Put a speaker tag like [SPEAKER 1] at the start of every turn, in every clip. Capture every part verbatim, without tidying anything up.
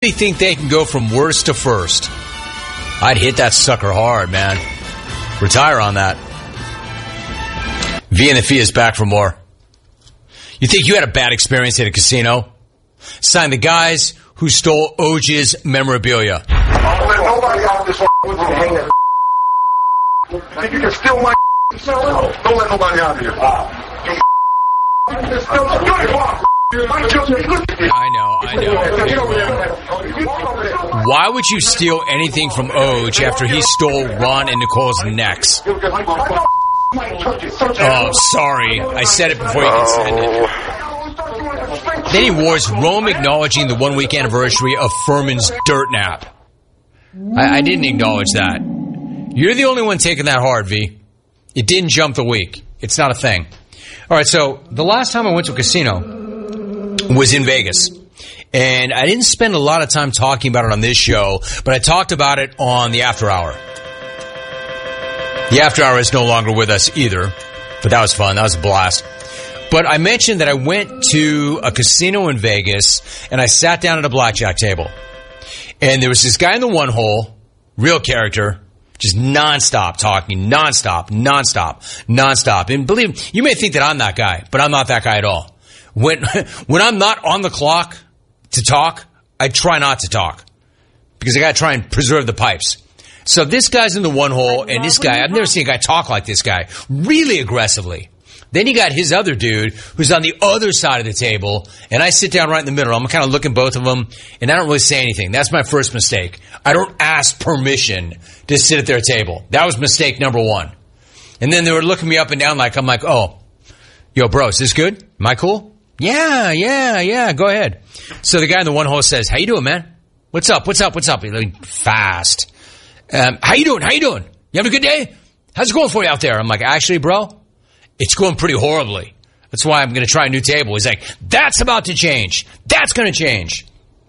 [SPEAKER 1] They think they can go from worst to first. I'd hit that sucker hard, man. Retire on that. V and the Fee is back for more. You think you had a bad experience at a casino? Sign the guys who stole Oj's memorabilia.
[SPEAKER 2] Don't let nobody out this with you. Think you can steal my Don't let nobody out here.
[SPEAKER 1] I know, I know. Why would you steal anything from Oj after he stole Ron and Nicole's necks? Oh, sorry. I said it before you could send it. Then he wore his Rome acknowledging the one-week anniversary of Furman's dirt nap. I, I didn't acknowledge that. You're the only one taking that hard, V. It didn't jump the week. It's not a thing. All right, so the last time I went to a casino was in Vegas. And I didn't spend a lot of time talking about it on this show, but I talked about it on the After Hour. The After Hour is no longer with us either, but that was fun. That was a blast. But I mentioned that I went to a casino in Vegas, and I sat down at a blackjack table. And there was this guy in the one hole, real character, just nonstop talking, nonstop, nonstop, nonstop. And believe me, you may think that I'm that guy, but I'm not that guy at all. When when I'm not on the clock to talk, I try not to talk because I got to try and preserve the pipes. So this guy's in the one hole, and this guy, I've never seen a guy talk like this guy, really aggressively. Then you got his other dude who's on the other side of the table, and I sit down right in the middle. I'm kind of looking at both of them, and I don't really say anything. That's my first mistake. I don't ask permission to sit at their table. That was mistake number one. And then they were looking me up and down like, I'm like, oh, yo, bro, is this good? Am I cool? Yeah, yeah, yeah, go ahead. So the guy in the one hole says, how you doing, man? What's up, what's up, what's up? He's like, fast. Um, how you doing, how you doing? You having a good day? How's it going for you out there? I'm like, actually, bro, it's going pretty horribly. That's why I'm going to try a new table. He's like, that's about to change. That's going to change.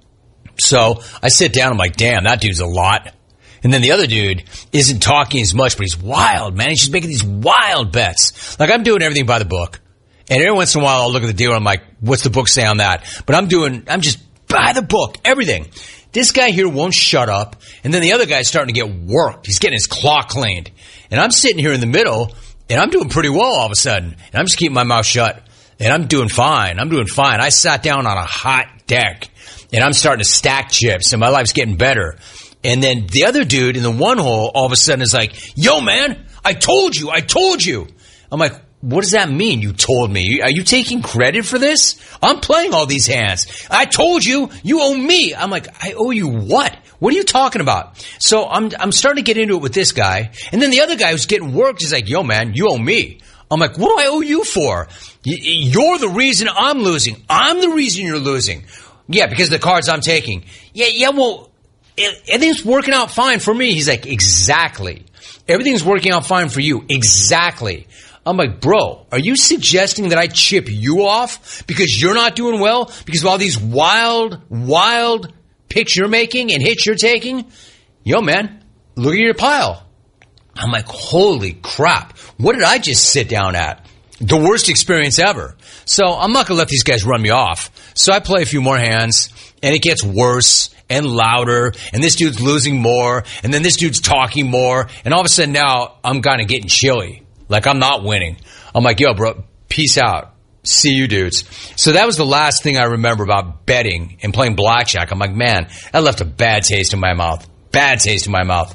[SPEAKER 1] So I sit down. I'm like, damn, that dude's a lot. And then the other dude isn't talking as much, but he's wild, man. He's just making these wild bets. Like, I'm doing everything by the book. And every once in a while, I'll look at the deal and I'm like, what's the book say on that? But I'm doing, I'm just by the book, everything. This guy here won't shut up. And then the other guy's starting to get worked. He's getting his clock cleaned. And I'm sitting here in the middle, and I'm doing pretty well all of a sudden. And I'm just keeping my mouth shut. And I'm doing fine. I'm doing fine. I sat down on a hot deck, and I'm starting to stack chips, and my life's getting better. And then the other dude in the one hole all of a sudden is like, yo, man, I told you, I told you. I'm like, what does that mean, you told me? Are you taking credit for this? I'm playing all these hands. I told you, you owe me. I'm like, I owe you what? What are you talking about? So I'm I'm starting to get into it with this guy. And then the other guy who's getting worked is like, yo, man, you owe me. I'm like, what do I owe you for? You're the reason I'm losing. I'm the reason you're losing. Yeah, because of the cards I'm taking. Yeah, yeah, well, everything's working out fine for me. He's like, exactly. Everything's working out fine for you. Exactly. I'm like, bro, are you suggesting that I chip you off because you're not doing well? Because of all these wild, wild picks you're making and hits you're taking? Yo, man, look at your pile. I'm like, holy crap. What did I just sit down at? The worst experience ever. So I'm not going to let these guys run me off. So I play a few more hands, and it gets worse and louder, and this dude's losing more, and then this dude's talking more, and all of a sudden now I'm kind of getting chilly. Like, I'm not winning. I'm like, yo, bro, peace out. See you dudes. So that was the last thing I remember about betting and playing blackjack. I'm like, man, that left a bad taste in my mouth. Bad taste in my mouth.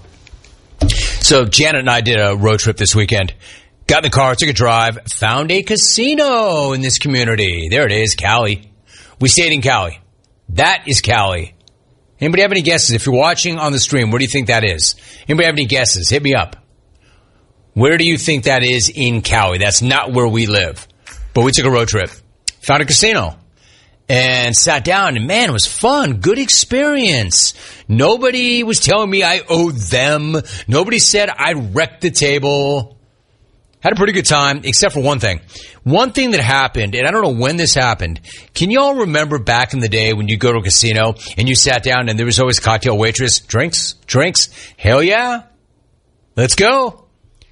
[SPEAKER 1] So Janet and I did a road trip this weekend. Got in the car, took a drive, found a casino in this community. There it is, Cali. We stayed in Cali. That is Cali. Anybody have any guesses? If you're watching on the stream, where do you think that is? Anybody have any guesses? Hit me up. Where do you think that is in Cali? That's not where we live. But we took a road trip. Found a casino. And sat down, and man, it was fun. Good experience. Nobody was telling me I owed them. Nobody said I wrecked the table. Had a pretty good time, except for one thing. One thing that happened, and I don't know when this happened. Can you all remember back in the day when you go to a casino and you sat down and there was always a cocktail waitress? Drinks? Drinks? Hell yeah. Let's go.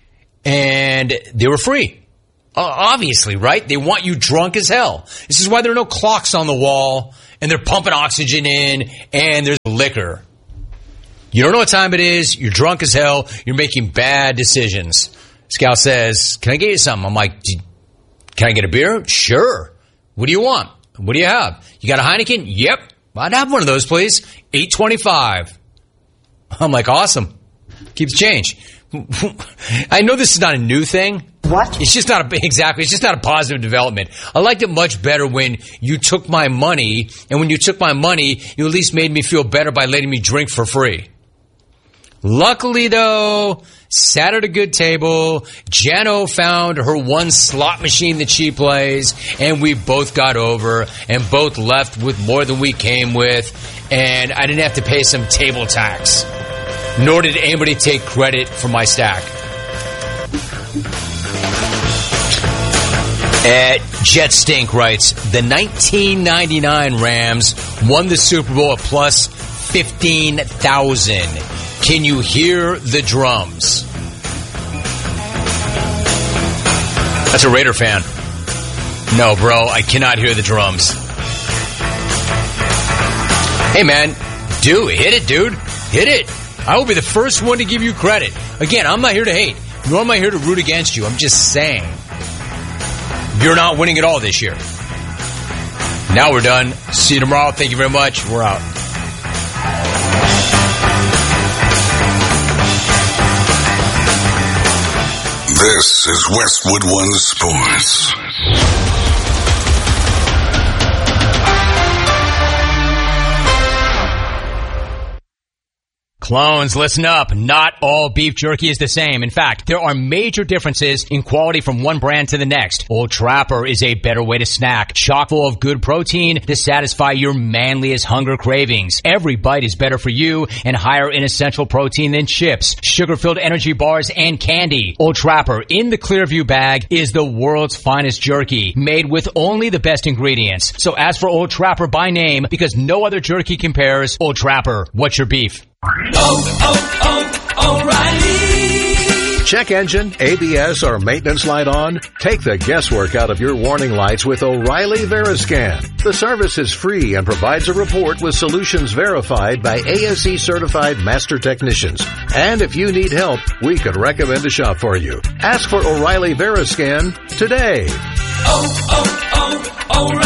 [SPEAKER 1] And they were free. Uh, obviously, right? They want you drunk as hell. This is why there are no clocks on the wall, and they're pumping oxygen in, and there's liquor. You don't know what time it is. You're drunk as hell. You're making bad decisions. This gal says, can I get you something? I'm like, can I get a beer? Sure. What do you want? What do you have? You got a Heineken? Yep. I'd have one of those, please. eight twenty-five. I'm like, awesome. Keep the change. I know this is not a new thing.
[SPEAKER 3] What?
[SPEAKER 1] It's just not a, exactly, it's just not a positive development. I liked it much better when you took my money, and when you took my money, you at least made me feel better by letting me drink for free. Luckily, though, sat at a good table. Jano found her one slot machine that she plays, and we both got over and both left with more than we came with, and I didn't have to pay some table tax. Nor did anybody take credit for my stack. At Jet Stink writes, the nineteen ninety-nine Rams won the Super Bowl at plus fifteen thousand. Can you hear the drums? That's a Raider fan. No, bro, I cannot hear the drums. Hey, man, do hit it, dude. Hit it. I will be the first one to give you credit. Again, I'm not here to hate, nor am I here to root against you. I'm just saying, you're not winning at all this year. Now we're done. See you tomorrow. Thank you very much. We're out.
[SPEAKER 4] This is Westwood One Sports.
[SPEAKER 5] Clones, listen up. Not all beef jerky is the same. In fact, there are major differences in quality from one brand to the next. Old Trapper is a better way to snack, chock full of good protein to satisfy your manliest hunger cravings. Every bite is better for you and higher in essential protein than chips, sugar-filled energy bars, and candy. Old Trapper in the Clearview bag is the world's finest jerky, made with only the best ingredients. So ask for Old Trapper by name because no other jerky compares. Old Trapper, what's your beef?
[SPEAKER 6] Oh, oh, oh, O'Reilly.
[SPEAKER 7] Check engine, A B S, or maintenance light on? Take the guesswork out of your warning lights with O'Reilly Veriscan. The service is free and provides a report with solutions verified by A S E certified master technicians. And if you need help, we could recommend a shop for you. Ask for O'Reilly Veriscan today.
[SPEAKER 6] Oh,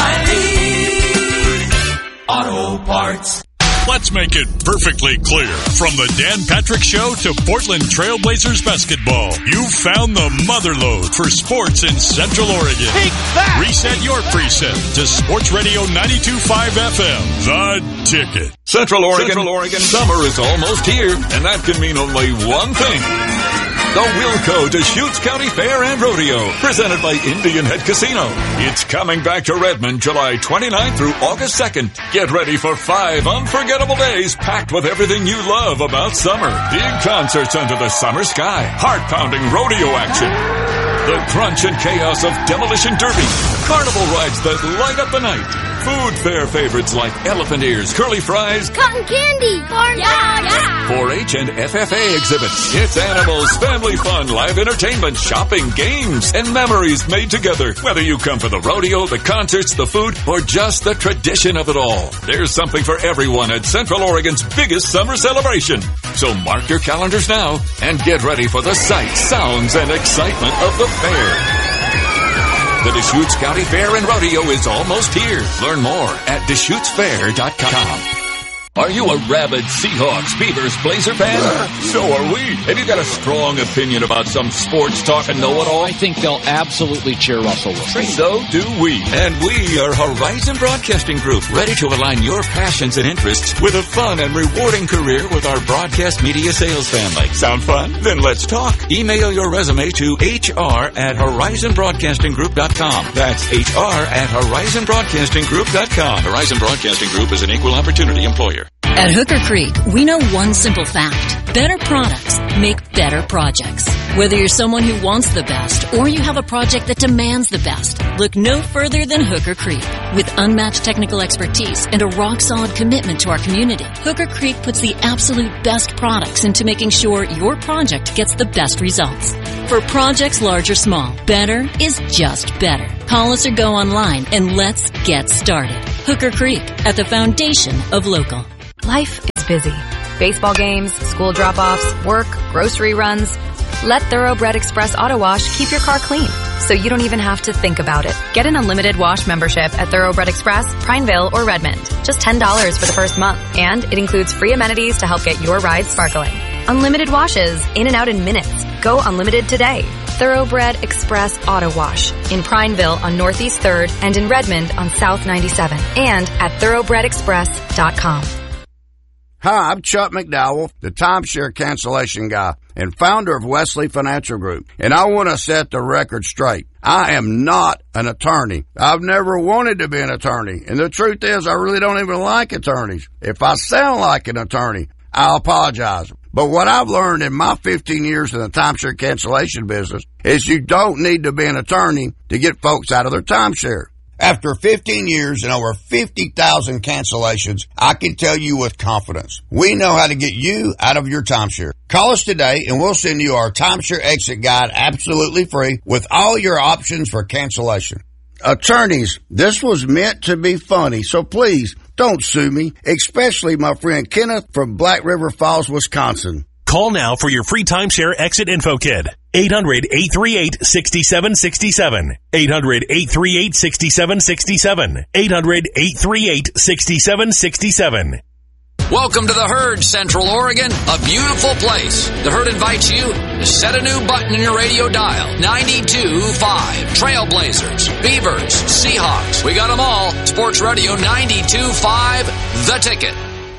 [SPEAKER 6] oh, oh, O'Reilly Auto Parts.
[SPEAKER 8] Let's make it perfectly clear. From the Dan Patrick Show to Portland Trailblazers basketball, you found the motherlode for sports in Central Oregon.
[SPEAKER 9] Take that!
[SPEAKER 8] Reset your preset to Sports Radio ninety-two point five F M, The Ticket.
[SPEAKER 10] Central Oregon,
[SPEAKER 8] Central Oregon.
[SPEAKER 10] Summer is almost here, and that can mean only one thing. The Wilco Deschutes County Fair and Rodeo, presented by Indian Head Casino. It's coming back to Redmond July twenty-ninth through August second. Get ready for five unforgettable days packed with everything you love about summer. Big concerts under the summer sky, heart-pounding rodeo action, the crunch and chaos of Demolition Derby, carnival rides that light up the night, food fair favorites like elephant ears, curly fries,
[SPEAKER 11] cotton candy, corn dogs, yeah.
[SPEAKER 10] four H and F F A exhibits. It's animals, family fun, live entertainment, shopping, games, and memories made together. Whether you come for the rodeo, the concerts, the food, or just the tradition of it all, there's something for everyone at Central Oregon's biggest summer celebration. So mark your calendars now and get ready for the sights, sounds, and excitement of the fair. The Deschutes County Fair and Rodeo is almost here. Learn more at Deschutes Fair dot com. Are you a rabid Seahawks, Beavers, Blazer fan? So are we. Have you got a strong opinion about some sports talk and know-it-all?
[SPEAKER 12] I think they'll absolutely cheer Russell Wilson.
[SPEAKER 10] So do we. And we are Horizon Broadcasting Group, ready to align your passions and interests with a fun and rewarding career with our broadcast media sales family. Sound fun? Then let's talk. Email your resume to H R at Horizon Broadcasting Group dot com. That's H R at Horizon Broadcasting Group dot com. Horizon Broadcasting Group is an equal opportunity employer.
[SPEAKER 13] At Hooker Creek, we know one simple fact. Better products make better projects. Whether you're someone who wants the best or you have a project that demands the best, look no further than Hooker Creek. With unmatched technical expertise and a rock-solid commitment to our community, Hooker Creek puts the absolute best products into making sure your project gets the best results. For projects large or small, better is just better. Call us or go online and let's get started. Hooker Creek, at the foundation of local.
[SPEAKER 14] Life is
[SPEAKER 3] gets busy. Baseball games, school drop-offs, work, grocery runs. Let Thoroughbred Express Auto Wash keep your car clean, so you don't even have to think about it. Get an unlimited wash membership at Thoroughbred Express, Prineville, or Redmond. Just ten dollars for the first month, and it includes free amenities to help get your ride sparkling. Unlimited washes, in and out in minutes. Go unlimited today. Thoroughbred Express Auto Wash in Prineville on Northeast third and in Redmond on South ninety-seven and at thoroughbred express dot com.
[SPEAKER 9] Hi, I'm Chuck McDowell, the timeshare cancellation guy and founder of Wesley Financial Group, and I want to set the record straight. I am not an attorney. I've never wanted to be an attorney, and the truth is I really don't even like attorneys. If I sound like an attorney, I apologize. But what I've learned in my fifteen years in the timeshare cancellation business is you don't need to be an attorney to get folks out of their timeshare. After fifteen years and over fifty thousand cancellations, I can tell you with confidence, we know how to get you out of your timeshare. Call us today and we'll send you our timeshare exit guide absolutely free with all your options for cancellation. Attorneys, this was meant to be funny, so please don't sue me, especially my friend Kenneth from Black River Falls, Wisconsin.
[SPEAKER 14] Call now for your free timeshare exit info kit. eight hundred, eight three eight, six seven six seven. eight hundred, eight three eight, six seven six seven. eight hundred, eight three eight, six seven six seven.
[SPEAKER 15] Welcome to the Herd, Central Oregon, a beautiful place. The Herd invites you to set a new button in your radio dial. ninety-two point five. Trailblazers, Beavers, Seahawks. We got them all. Sports Radio ninety-two point five, The Ticket.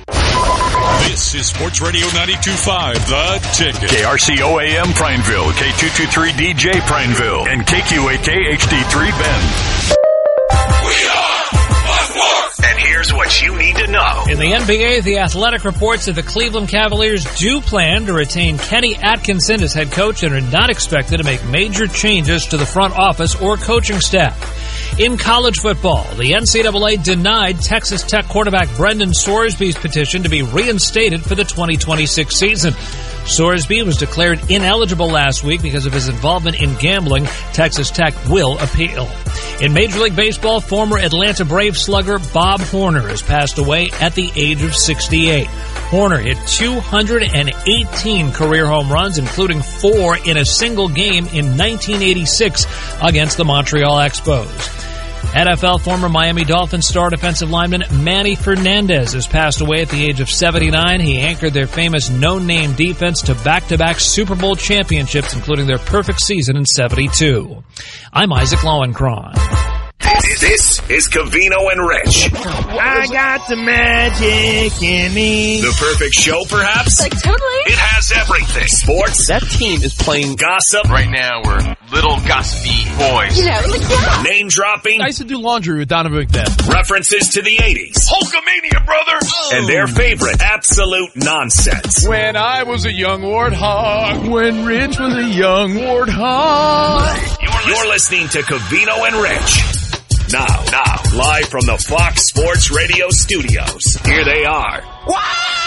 [SPEAKER 8] This is Sports Radio ninety-two point five, The Ticket.
[SPEAKER 16] K R C O A M Prineville, K two twenty-three D J Prineville, and K Q A K H D three Bend.
[SPEAKER 8] We are Buffalo.
[SPEAKER 16] And here's what you need to know.
[SPEAKER 17] In the N B A, The Athletic reports that the Cleveland Cavaliers do plan to retain Kenny Atkinson as head coach and are not expected to make major changes to the front office or coaching staff. In college football, the N C double A denied Texas Tech quarterback Brendan Sorsby's petition to be reinstated for the twenty twenty-six season. Sorsby was declared ineligible last week because of his involvement in gambling. Texas Tech will appeal. In Major League Baseball, former Atlanta Braves slugger Bob Horner has passed away at the age of sixty-eight. Horner hit two hundred eighteen career home runs, including four in a single game in nineteen eighty-six against the Montreal Expos. N F L former Miami Dolphins star defensive lineman Manny Fernandez has passed away at the age of seventy-nine. He anchored their famous no-name defense to back-to-back Super Bowl championships, including their perfect season in seventy-two. I'm Isaac Lowenkron.
[SPEAKER 16] This, this is Covino and Rich.
[SPEAKER 18] I got the magic in me.
[SPEAKER 16] The perfect show, perhaps?
[SPEAKER 11] Like, totally.
[SPEAKER 16] It has everything. Sports.
[SPEAKER 12] That team is playing
[SPEAKER 16] gossip.
[SPEAKER 19] Right now, we're little gossipy boys.
[SPEAKER 11] You know, like, yeah.
[SPEAKER 16] Name dropping.
[SPEAKER 12] I used to do laundry with Donovan McNabb.
[SPEAKER 16] References to the eighties.
[SPEAKER 19] Hulkamania, brother!
[SPEAKER 16] Oh. And their favorite absolute nonsense.
[SPEAKER 12] When I was a young warthog. When Rich was a young warthog.
[SPEAKER 16] You're, You're listening to Covino and Rich. Now, now, live from the Fox Sports Radio studios. Here they are.
[SPEAKER 12] Wow!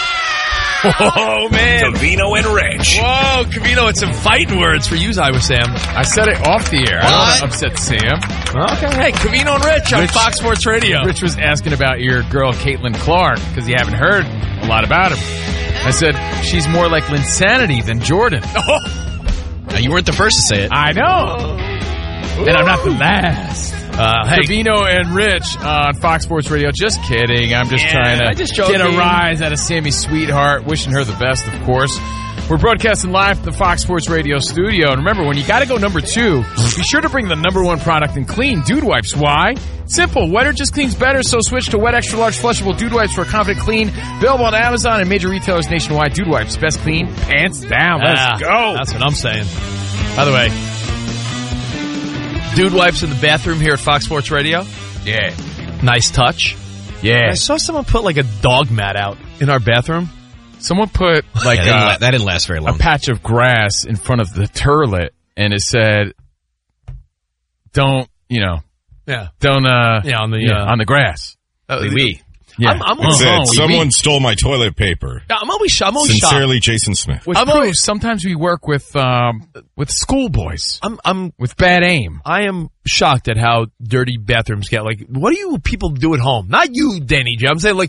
[SPEAKER 12] Oh, man.
[SPEAKER 16] Covino and Rich.
[SPEAKER 12] Whoa, Covino, it's some fighting words for you, Iowa Sam. I said it off the air. What? I don't want to upset Sam. Okay, hey, Covino and Rich on Rich, Fox Sports Radio. Rich was asking about your girl, Caitlin Clark, because you haven't heard a lot about her. I said, she's more like Linsanity than Jordan.
[SPEAKER 20] Now, you weren't the first to say it.
[SPEAKER 12] I know. Ooh. And I'm not the last. Uh, hey. Covino and Rich on Fox Sports Radio. Just kidding. I'm just yeah, trying to just get a rise out of Sammy's sweetheart. Wishing her the best, of course. We're broadcasting live from the Fox Sports Radio studio. And remember, when you got to go number two, be sure to bring the number one product in clean, Dude Wipes. Why? Simple. Wetter just cleans better, so switch to Wet Extra Large Flushable Dude Wipes for a confident clean. Available on Amazon and major retailers nationwide. Dude Wipes. Best clean, pants down. Let's ah, go.
[SPEAKER 20] That's what I'm saying. By the way, Dude Wipes in the bathroom here at Fox Sports Radio.
[SPEAKER 12] Yeah.
[SPEAKER 20] Nice touch.
[SPEAKER 12] Yeah.
[SPEAKER 20] I saw someone put like a dog mat out in our bathroom.
[SPEAKER 12] Someone put like
[SPEAKER 20] yeah, that, didn't
[SPEAKER 12] uh,
[SPEAKER 20] la- that didn't last very long.
[SPEAKER 12] A patch of grass in front of the toilet, and it said, "Don't you know?
[SPEAKER 20] Yeah,
[SPEAKER 12] don't uh,
[SPEAKER 20] yeah on the
[SPEAKER 12] yeah,
[SPEAKER 20] uh,
[SPEAKER 12] on the grass."
[SPEAKER 20] Uh, we. we.
[SPEAKER 12] Yeah.
[SPEAKER 20] I'm, I'm
[SPEAKER 8] it said,
[SPEAKER 20] wrong.
[SPEAKER 8] someone
[SPEAKER 20] we.
[SPEAKER 8] stole my toilet paper.
[SPEAKER 20] Yeah, I'm always, I'm always
[SPEAKER 8] Sincerely,
[SPEAKER 20] shocked.
[SPEAKER 8] Jason Smith.
[SPEAKER 12] Which
[SPEAKER 20] I'm
[SPEAKER 12] proves
[SPEAKER 20] always,
[SPEAKER 12] sometimes we work with um, with schoolboys.
[SPEAKER 20] I'm, I'm
[SPEAKER 12] with bad aim.
[SPEAKER 20] I am shocked at how dirty bathrooms get. Like, what do you people do at home? Not you, Danny J. I'm saying, like,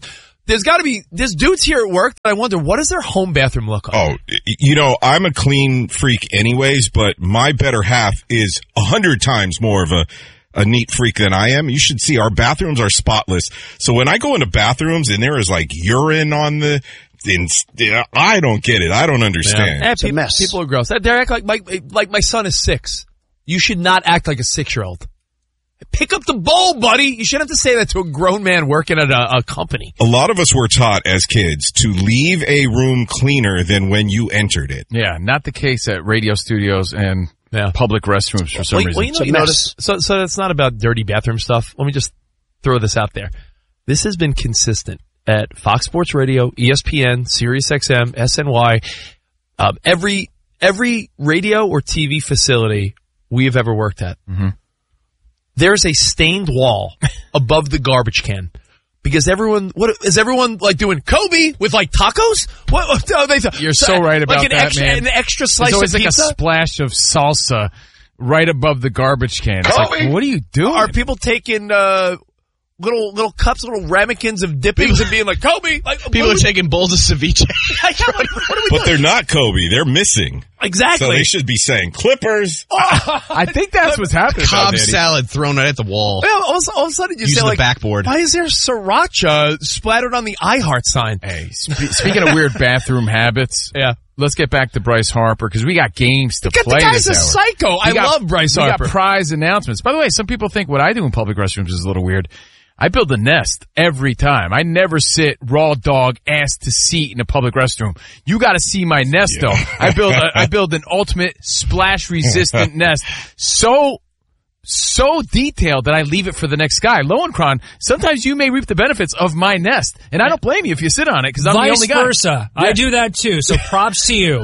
[SPEAKER 20] there's got to be, there's dudes here at work that I wonder, what does their home bathroom look like?
[SPEAKER 21] Oh, you know, I'm a clean freak anyways, but my better half is a hundred times more of a, a neat freak than I am. You should see our bathrooms are spotless. So when I go into bathrooms and there is like urine on the, in, I don't get it. I don't understand.
[SPEAKER 20] Yeah. It's people, a mess. People are gross. They act like my, like my son is six. You should not act like a six-year-old. Pick up the bowl, buddy. You shouldn't have to say that to a grown man working at a, a company.
[SPEAKER 21] A lot of us were taught as kids to leave a room cleaner than when you entered it.
[SPEAKER 12] Yeah, not the case at radio studios and yeah. public restrooms for some
[SPEAKER 20] well,
[SPEAKER 12] reason.
[SPEAKER 20] Well, you know, you notice, so, so it's not about dirty bathroom stuff. Let me just throw this out there. This has been consistent at Fox Sports Radio, E S P N, Sirius X M, S N Y. Um, every every radio or T V facility we have ever worked at.
[SPEAKER 12] Mm-hmm.
[SPEAKER 20] There's a stained wall above the garbage can because everyone, what is everyone like doing? Kobe with like tacos? What? what oh, they,
[SPEAKER 12] You're so, so right about
[SPEAKER 20] like an
[SPEAKER 12] that,
[SPEAKER 20] extra,
[SPEAKER 12] man.
[SPEAKER 20] An extra slice
[SPEAKER 12] There's always
[SPEAKER 20] of
[SPEAKER 12] like
[SPEAKER 20] pizza?
[SPEAKER 12] a splash of salsa right above the garbage can. It's
[SPEAKER 20] Kobe!
[SPEAKER 12] like, what are you doing?
[SPEAKER 20] Are people taking uh, little little cups, little ramekins of dippings and being like Kobe? Like,
[SPEAKER 22] people are taking bowls of ceviche.
[SPEAKER 20] what, what are we
[SPEAKER 21] but
[SPEAKER 20] doing?
[SPEAKER 21] they're not Kobe. They're missing.
[SPEAKER 20] Exactly.
[SPEAKER 21] So they should be saying Clippers.
[SPEAKER 20] Oh,
[SPEAKER 12] I think that's what's happening.
[SPEAKER 22] Cobb salad thrown right at the wall.
[SPEAKER 20] Well, all, all of a sudden you
[SPEAKER 22] Using
[SPEAKER 20] say like,
[SPEAKER 22] the backboard.
[SPEAKER 20] Why is there sriracha splattered on the iHeart sign?
[SPEAKER 12] Hey, sp- speaking of weird bathroom habits,
[SPEAKER 20] yeah.
[SPEAKER 12] Let's get back to Bryce Harper because we got games to
[SPEAKER 20] Look
[SPEAKER 12] play.
[SPEAKER 20] The guy's
[SPEAKER 12] this
[SPEAKER 20] a
[SPEAKER 12] hour.
[SPEAKER 20] psycho.
[SPEAKER 12] We
[SPEAKER 20] I
[SPEAKER 12] got,
[SPEAKER 20] love Bryce
[SPEAKER 12] we
[SPEAKER 20] Harper.
[SPEAKER 12] We got prize announcements. By the way, some people think what I do in public restrooms is a little weird. I build a nest every time. I never sit raw dog ass to seat in a public restroom. You got to see my nest yeah. though. I build a, I build an ultimate splash resistant nest. So so detailed that I leave it for the next guy. Lowenkron, sometimes you may reap the benefits of my nest, and I don't blame you if you sit on it because I'm
[SPEAKER 17] Vice
[SPEAKER 12] the only guy.
[SPEAKER 17] Vice versa. Yeah. I do that too. So props to you.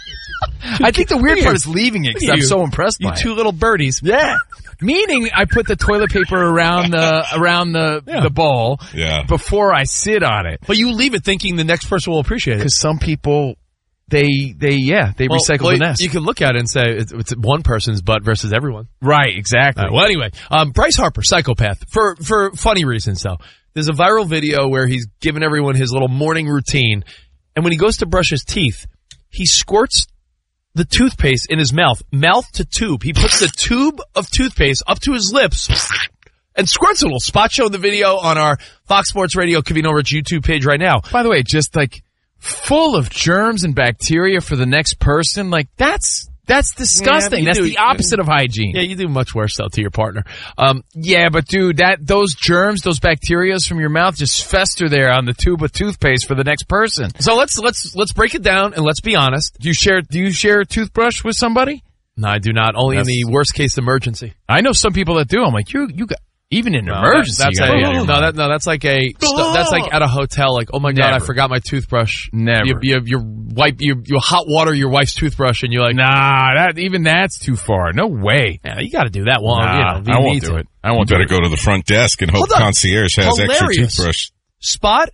[SPEAKER 12] I think the weird part is leaving it because I'm so impressed by
[SPEAKER 20] you
[SPEAKER 12] it.
[SPEAKER 20] two little birdies.
[SPEAKER 12] Yeah. Meaning I put the toilet paper around the around the
[SPEAKER 20] yeah.
[SPEAKER 12] the bowl
[SPEAKER 21] yeah.
[SPEAKER 12] before I sit on it.
[SPEAKER 20] But you leave it thinking the next person will appreciate it.
[SPEAKER 12] Because some people, they they yeah they
[SPEAKER 20] well,
[SPEAKER 12] recycle
[SPEAKER 20] well,
[SPEAKER 12] the nest.
[SPEAKER 20] You can look at it and say it's, it's one person's butt versus everyone.
[SPEAKER 12] Right, exactly.
[SPEAKER 20] Right, well, anyway, um, Bryce Harper, psychopath, for for funny reasons though. There's a viral video where he's giving everyone his little morning routine, and when he goes to brush his teeth, he squirts the toothpaste in his mouth, mouth to tube. He puts the tube of toothpaste up to his lips and squirts a little. Spot show the video on our Fox Sports Radio Covino Rich YouTube page right now.
[SPEAKER 12] By the way, just like full of germs and bacteria for the next person, like that's that's disgusting. Yeah, that's do, the opposite of hygiene.
[SPEAKER 20] Yeah, you do much worse though to your partner. Um,
[SPEAKER 12] yeah, but dude, that those germs, those bacterias from your mouth just fester there on the tube of toothpaste for the next person.
[SPEAKER 20] So let's let's let's break it down and let's be honest.
[SPEAKER 12] Do you share do you share a toothbrush with somebody?
[SPEAKER 20] No, I do not. Only
[SPEAKER 12] that's,
[SPEAKER 20] in the worst case emergency.
[SPEAKER 12] I know some people that do. I'm like, you you got even in
[SPEAKER 20] no,
[SPEAKER 12] emergency.
[SPEAKER 20] That's
[SPEAKER 12] you
[SPEAKER 20] a,
[SPEAKER 12] gotta
[SPEAKER 20] no, that, no, that's like a that's like at a hotel. Like, oh my god,
[SPEAKER 12] Never.
[SPEAKER 20] I forgot my toothbrush.
[SPEAKER 12] Never.
[SPEAKER 20] You, you, you wipe you you hot water your wife's toothbrush, and you're like,
[SPEAKER 12] nah, that even that's too far. No way.
[SPEAKER 20] Yeah, you got to do that one.
[SPEAKER 12] Nah,
[SPEAKER 20] you know, you
[SPEAKER 12] I won't do
[SPEAKER 20] to.
[SPEAKER 12] it. I won't.
[SPEAKER 21] You better
[SPEAKER 12] it.
[SPEAKER 21] go to the front desk and hope concierge has
[SPEAKER 20] Hilarious.
[SPEAKER 21] extra toothbrush.
[SPEAKER 20] Spot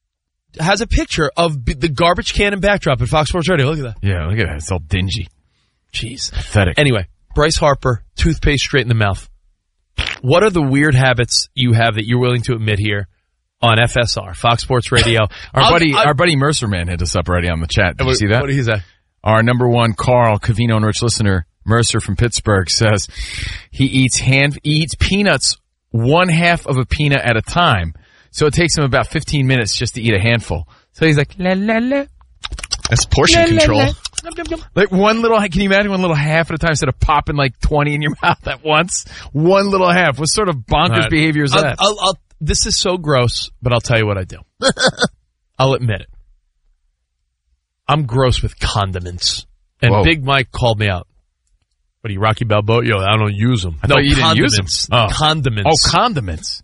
[SPEAKER 20] has a picture of b- the garbage can and backdrop at Fox Sports Radio. Look at that.
[SPEAKER 12] Yeah, look at that. It's all dingy.
[SPEAKER 20] Jeez,
[SPEAKER 12] pathetic.
[SPEAKER 20] Anyway, Bryce Harper, toothpaste straight in the mouth. What are the weird habits you have that you're willing to admit here on F S R, Fox Sports Radio?
[SPEAKER 12] our
[SPEAKER 20] I'll,
[SPEAKER 12] buddy,
[SPEAKER 20] I'll,
[SPEAKER 12] our buddy Mercer Man hit us up already on the chat. Did
[SPEAKER 20] what,
[SPEAKER 12] you see that?
[SPEAKER 20] What did he say?
[SPEAKER 12] Our number one Carl Covino and Rich listener, Mercer from Pittsburgh, says he eats hand he eats peanuts one half of a peanut at a time. So it takes him about fifteen minutes just to eat a handful. So he's like, la la la.
[SPEAKER 22] That's portion
[SPEAKER 12] la,
[SPEAKER 22] control.
[SPEAKER 12] La, la. Like one little, can you imagine one little half at a time instead of popping like twenty in your mouth at once? One little half. What sort of bonkers
[SPEAKER 20] right.
[SPEAKER 12] behavior is
[SPEAKER 20] I'll,
[SPEAKER 12] that?
[SPEAKER 20] I'll, I'll, this is so gross, but I'll tell you what I do. I'll admit it. I'm gross with condiments. And
[SPEAKER 12] Whoa.
[SPEAKER 20] Big Mike called me out. What are you, Rocky Balboa? Yo, I don't use them.
[SPEAKER 12] I
[SPEAKER 20] no,
[SPEAKER 12] you didn't use them.
[SPEAKER 20] Oh. Condiments.
[SPEAKER 12] Oh, condiments.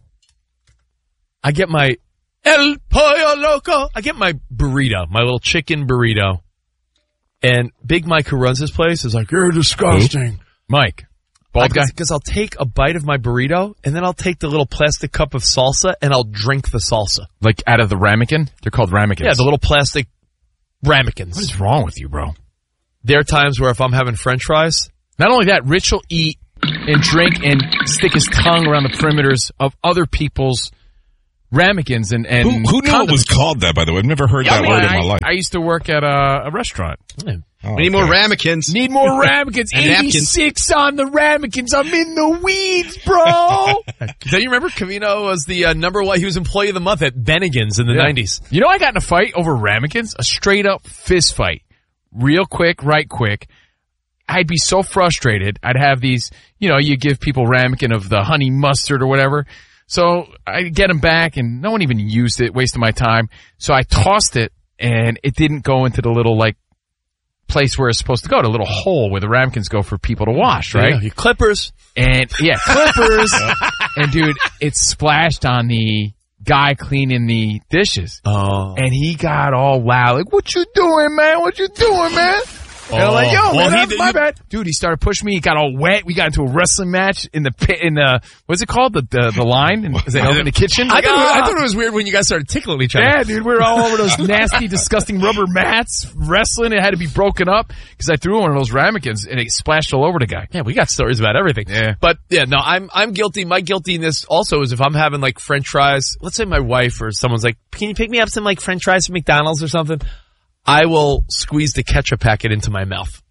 [SPEAKER 20] I get my El Pollo Loco. I get my burrito, my little chicken burrito. And Big Mike, who runs this place, is like, you're disgusting.
[SPEAKER 12] Who? Mike. Bald guy?
[SPEAKER 20] Because I'll take a bite of my burrito, and then I'll take the little plastic cup of salsa, and I'll drink the salsa.
[SPEAKER 12] Like out of the ramekin? They're called ramekins.
[SPEAKER 20] Yeah, the little plastic ramekins.
[SPEAKER 12] What is wrong with you, bro?
[SPEAKER 20] There are times where if I'm having french fries.
[SPEAKER 12] Not only that, Rich will eat and drink and stick his tongue around the perimeters of other people's ramekins and, and
[SPEAKER 21] Who, who knew
[SPEAKER 12] condomins.
[SPEAKER 21] it was called that, by the way? I've never heard
[SPEAKER 12] Yeah,
[SPEAKER 21] that
[SPEAKER 12] I mean,
[SPEAKER 21] word
[SPEAKER 12] I,
[SPEAKER 21] in my life.
[SPEAKER 12] I used to work at a, a restaurant.
[SPEAKER 21] Oh,
[SPEAKER 22] we need more
[SPEAKER 21] okay.
[SPEAKER 22] ramekins.
[SPEAKER 12] Need more ramekins.
[SPEAKER 22] And napkins.
[SPEAKER 12] eighty-six on the ramekins. I'm in the weeds, bro.
[SPEAKER 20] Don't you remember Covino was the uh, number one? He was employee of the month at Bennigan's in the
[SPEAKER 12] Yeah.
[SPEAKER 20] nineties.
[SPEAKER 12] You know, I got in a fight over ramekins, a straight up fist fight, real quick, right quick. I'd be so frustrated. I'd have these, you know, you give people ramekin of the honey mustard or whatever. So I'd get them back, and no one even used it, wasting my time. So I tossed it, and it didn't go into the little like place where it's supposed to go, the little hole where the ramekins go for people to wash, right?
[SPEAKER 20] Yeah, your clippers.
[SPEAKER 12] And yeah, clippers. And dude, it splashed on the guy cleaning the dishes.
[SPEAKER 20] Oh.
[SPEAKER 12] And he got all loud, like, "What you doing, man? What you doing, man?" And I'm like, "Yo,
[SPEAKER 20] Oh.
[SPEAKER 12] man,
[SPEAKER 20] Well, he-
[SPEAKER 12] that's my bad." Dude, he started pushing me. He got all wet. We got into a wrestling match in the pit, in the, what's it called? The, the, the line? In, is it in the kitchen?
[SPEAKER 20] I
[SPEAKER 12] Like,
[SPEAKER 20] thought,
[SPEAKER 12] ah.
[SPEAKER 20] I thought it was weird when you guys started tickling each other.
[SPEAKER 12] Yeah, dude, we were all over those nasty, disgusting rubber mats wrestling. It had to be broken up because I threw one of those ramekins and it splashed all over the guy.
[SPEAKER 20] Yeah, we got stories about everything.
[SPEAKER 12] Yeah.
[SPEAKER 20] But yeah, no, I'm I'm guilty. My guiltiness also is if I'm having like French fries. Let's say my wife or someone's like, "Can you pick me up some like French fries from McDonald's or something?" I will squeeze the ketchup packet into my mouth.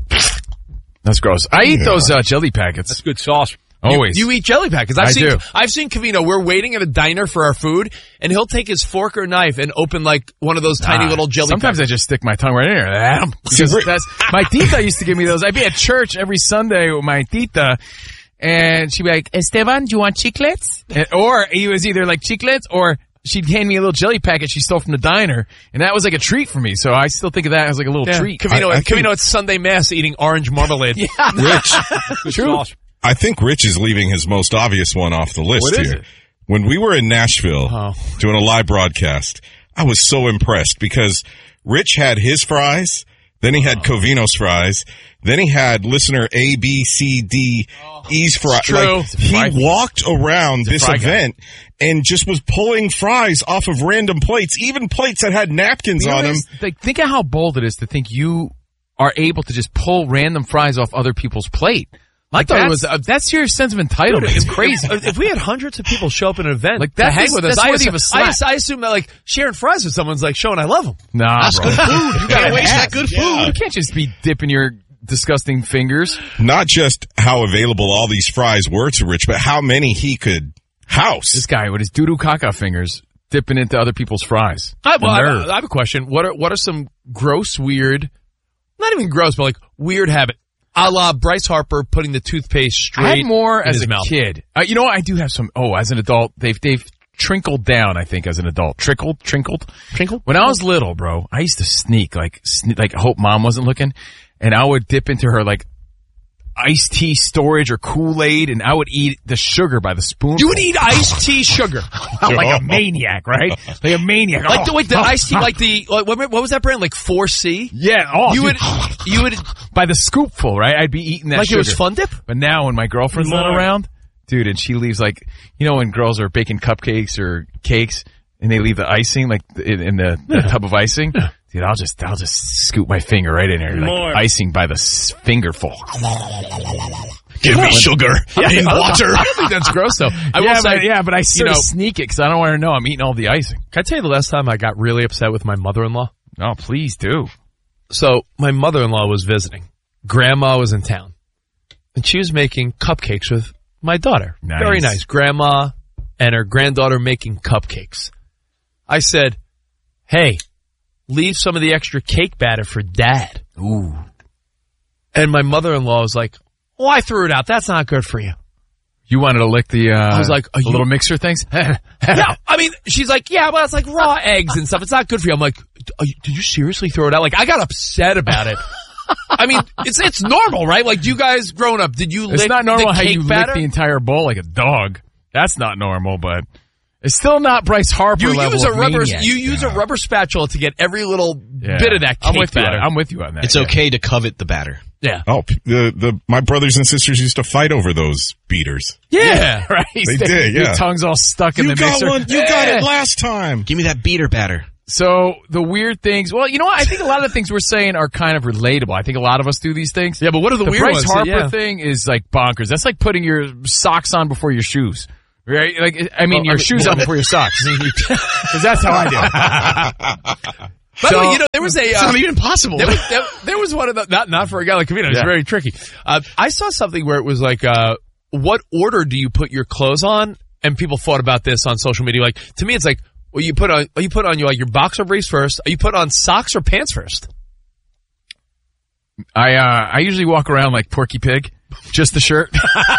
[SPEAKER 12] That's gross. I eat those uh, jelly packets.
[SPEAKER 20] That's good sauce.
[SPEAKER 12] Always.
[SPEAKER 20] You, you eat jelly packets. I've
[SPEAKER 12] I
[SPEAKER 20] seen,
[SPEAKER 12] do.
[SPEAKER 20] I've seen Covino. We're waiting at a diner for our food, and he'll take his fork or knife and open like one of those tiny
[SPEAKER 12] Ah,
[SPEAKER 20] little jelly
[SPEAKER 12] Sometimes
[SPEAKER 20] packets.
[SPEAKER 12] I just stick my tongue right in there. Ahem. Because that's, my tita used to give me those. I'd be at church every Sunday with my tita, and she'd be like, "Esteban, do you want chiclets?" And, or he was either like chiclets, or she'd hand me a little jelly packet she stole from the diner, and that was like a treat for me. So I still think of that as like a little
[SPEAKER 20] Yeah.
[SPEAKER 12] treat.
[SPEAKER 20] Covino,
[SPEAKER 21] I- I
[SPEAKER 20] Covino
[SPEAKER 21] think-
[SPEAKER 20] at Sunday Mass eating orange marmalade.
[SPEAKER 12] Yeah.
[SPEAKER 21] Rich,
[SPEAKER 12] True.
[SPEAKER 21] I think Rich is leaving his most obvious one off the list
[SPEAKER 12] What is
[SPEAKER 21] here.
[SPEAKER 12] it?
[SPEAKER 21] When we were in Nashville
[SPEAKER 20] Oh.
[SPEAKER 21] doing a live broadcast, I was so impressed because Rich had his fries, then he had Covino's fries, then he had listener A, B, C, D, E's fries.
[SPEAKER 20] true.
[SPEAKER 21] Like, he walked around this
[SPEAKER 12] fry guy.
[SPEAKER 21] event and just was pulling fries off of random plates, even plates that had napkins
[SPEAKER 12] You know
[SPEAKER 21] on
[SPEAKER 12] what
[SPEAKER 21] them.
[SPEAKER 12] it is? Like, think of how bold it is to think you are able to just pull random fries off other people's plate. Like
[SPEAKER 20] thought it
[SPEAKER 12] that's,
[SPEAKER 20] was-
[SPEAKER 12] uh, that's your sense of entitlement. It's crazy.
[SPEAKER 20] If, if we had hundreds of people show up at an event
[SPEAKER 12] Like,
[SPEAKER 20] to
[SPEAKER 12] that
[SPEAKER 20] hang
[SPEAKER 12] is-
[SPEAKER 20] with us,
[SPEAKER 12] that's
[SPEAKER 20] I,
[SPEAKER 12] worthy
[SPEAKER 20] assume,
[SPEAKER 12] of a
[SPEAKER 20] I,
[SPEAKER 12] slap.
[SPEAKER 20] I assume that like sharing fries with someone's like showing I love them.
[SPEAKER 12] Nah,
[SPEAKER 22] That's
[SPEAKER 12] bro.
[SPEAKER 22] good food. You
[SPEAKER 12] gotta
[SPEAKER 22] can't waste
[SPEAKER 12] ask.
[SPEAKER 22] that good food.
[SPEAKER 21] Yeah.
[SPEAKER 12] You can't just be dipping your disgusting fingers.
[SPEAKER 21] Not just how available all these fries were to Rich, but how many he could house.
[SPEAKER 12] This guy with his doo-doo caca fingers dipping into other people's fries.
[SPEAKER 20] I, well,
[SPEAKER 12] The
[SPEAKER 20] I,
[SPEAKER 12] nerve.
[SPEAKER 20] I have a question. What are what are some gross, weird, not even gross, but like weird habit, a la Bryce Harper putting the toothpaste straight
[SPEAKER 12] I had more
[SPEAKER 20] in
[SPEAKER 12] as
[SPEAKER 20] his
[SPEAKER 12] a
[SPEAKER 20] mouth.
[SPEAKER 12] kid. Uh, you know what? I do have some. Oh, as an adult, they've they've trickled down. I think as an adult, trickled, trickled,
[SPEAKER 20] Trinkle?
[SPEAKER 12] When I was little, bro, I used to sneak like sne- like hope mom wasn't looking, and I would dip into her like iced tea storage or Kool-Aid, and I would eat the sugar by the spoonful.
[SPEAKER 20] You would eat iced tea sugar.
[SPEAKER 12] like a maniac, right? Like a maniac.
[SPEAKER 20] Like the,
[SPEAKER 12] Oh,
[SPEAKER 20] wait, the
[SPEAKER 12] oh,
[SPEAKER 20] iced tea,
[SPEAKER 12] oh.
[SPEAKER 20] like the, like, what, what was that brand? Like four C?
[SPEAKER 12] Yeah. Oh,
[SPEAKER 20] You
[SPEAKER 12] dude.
[SPEAKER 20] would, you would,
[SPEAKER 12] by the scoopful, right? I'd be eating that
[SPEAKER 20] like
[SPEAKER 12] sugar.
[SPEAKER 20] it was Fun Dip?
[SPEAKER 12] But now when my girlfriend's not
[SPEAKER 20] Lord.
[SPEAKER 12] around, dude, and she leaves like, you know, when girls are baking cupcakes or cakes and they leave the icing like in, in the, the tub of icing, dude, I'll just I'll just scoop my finger right in there, like
[SPEAKER 18] More.
[SPEAKER 12] icing by the s- fingerful.
[SPEAKER 22] Give me sugar in water.
[SPEAKER 12] I don't think that's gross though.
[SPEAKER 20] I
[SPEAKER 12] yeah,
[SPEAKER 20] will say,
[SPEAKER 12] but, yeah, but I sort
[SPEAKER 20] you
[SPEAKER 12] of
[SPEAKER 20] know-
[SPEAKER 12] sneak it because I don't want her to know I'm eating all the icing.
[SPEAKER 20] Can I tell you the last time I got really upset with my mother-in-law?
[SPEAKER 12] Oh, please do.
[SPEAKER 20] So my mother-in-law was visiting. Grandma was in town. And she was making cupcakes with my daughter.
[SPEAKER 12] Nice.
[SPEAKER 20] Very nice. Grandma and her granddaughter making cupcakes. I said, hey, leave some of the extra cake batter for Dad.
[SPEAKER 12] Ooh.
[SPEAKER 20] And my mother-in-law was like, oh, I threw it out. That's not good for you.
[SPEAKER 12] You wanted to lick the, uh,
[SPEAKER 20] I was like, are
[SPEAKER 12] the
[SPEAKER 20] you-
[SPEAKER 12] little mixer things?
[SPEAKER 20] Yeah, I mean, she's like, yeah, well, it's like raw eggs and stuff. It's not good for you. I'm like, are you, did you seriously throw it out? Like, I got upset about it. I mean, it's it's normal, right? Like, you guys growing up, did you
[SPEAKER 12] It's
[SPEAKER 20] lick
[SPEAKER 12] not normal
[SPEAKER 20] the
[SPEAKER 12] how
[SPEAKER 20] cake
[SPEAKER 12] you
[SPEAKER 20] batter?
[SPEAKER 12] lick the entire bowl like a dog. That's not normal, but it's still not Bryce Harper
[SPEAKER 20] You
[SPEAKER 12] level
[SPEAKER 20] use a
[SPEAKER 12] of
[SPEAKER 20] rubber,
[SPEAKER 12] maniac.
[SPEAKER 20] you use a rubber spatula to get every little
[SPEAKER 12] Yeah.
[SPEAKER 20] bit of that
[SPEAKER 12] I'm
[SPEAKER 20] cake
[SPEAKER 12] with you.
[SPEAKER 20] batter.
[SPEAKER 12] I'm with you on that.
[SPEAKER 22] It's
[SPEAKER 12] yeah.
[SPEAKER 22] okay to covet the batter.
[SPEAKER 20] Yeah.
[SPEAKER 21] Oh, p- the, the, my brothers and sisters used to fight over those beaters.
[SPEAKER 20] Yeah.
[SPEAKER 12] right.
[SPEAKER 21] They did, yeah.
[SPEAKER 12] Your tongue's all stuck in
[SPEAKER 21] You
[SPEAKER 12] the
[SPEAKER 21] got
[SPEAKER 12] mixer.
[SPEAKER 21] one, you got it last time.
[SPEAKER 22] Give me that beater batter.
[SPEAKER 12] So the weird things. Well, you know what? I think a lot of the things we're saying are kind of relatable. I think a lot of us do these things.
[SPEAKER 20] Yeah, but what are the,
[SPEAKER 12] The
[SPEAKER 20] weird
[SPEAKER 12] Bryce
[SPEAKER 20] ones?
[SPEAKER 12] Harper
[SPEAKER 20] Yeah.
[SPEAKER 12] thing is like bonkers. That's like putting your socks on before your shoes. Right? Like, I mean,
[SPEAKER 20] Oh,
[SPEAKER 12] your
[SPEAKER 20] I mean,
[SPEAKER 12] shoes
[SPEAKER 20] what?
[SPEAKER 12] on before your socks. Because that's how I do it.
[SPEAKER 20] By
[SPEAKER 12] So-
[SPEAKER 20] the way, you know, there was a...
[SPEAKER 22] It's
[SPEAKER 20] Uh,
[SPEAKER 22] not even possible.
[SPEAKER 20] There was, there, there was one of the... Not, not for a guy like Covino. It's
[SPEAKER 12] Yeah.
[SPEAKER 20] very tricky. Uh, I saw something where it was like, uh, what order do you put your clothes on? And people thought about this on social media. Like, to me, it's like, well, you put on, you put on your, like, your boxer briefs first. Or you put on socks or pants first?
[SPEAKER 12] I uh, I usually walk around like Porky Pig, just the shirt.